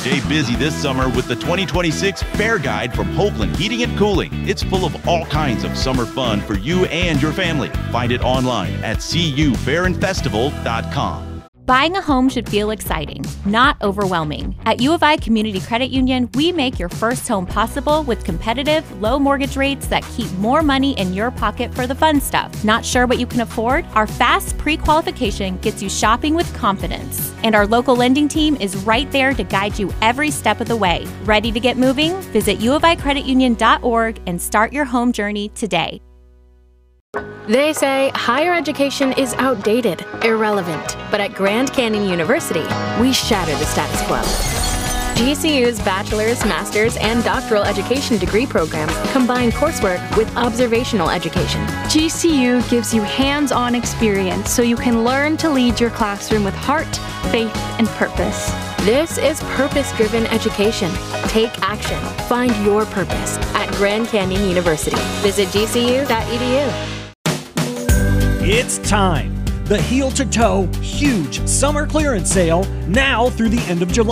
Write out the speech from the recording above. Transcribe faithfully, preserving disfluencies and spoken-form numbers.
Stay busy this summer with the twenty twenty-six Fair Guide from Hoagland Heating and Cooling. It's full of all kinds of summer fun for you and your family. Find it online at c u fair and festival dot com. Buying a home should feel exciting, not overwhelming. At U of I Community Credit Union, we make your first home possible with competitive, low mortgage rates that keep more money in your pocket for the fun stuff. Not sure what you can afford? Our fast pre-qualification gets you shopping with confidence. And our local lending team is right there to guide you every step of the way. Ready to get moving? Visit u of i credit union dot org and start your home journey today. They say higher education is outdated, irrelevant, but at Grand Canyon University, we shatter the status quo. G C U's bachelor's, master's, and doctoral education degree programs combine coursework with observational education. G C U gives you hands-on experience so you can learn to lead your classroom with heart, faith, and purpose. This is purpose-driven education. Take action. Find your purpose at Grand Canyon University. Visit g c u dot e d u. It's time. The heel-to-toe huge summer clearance sale now through the end of July.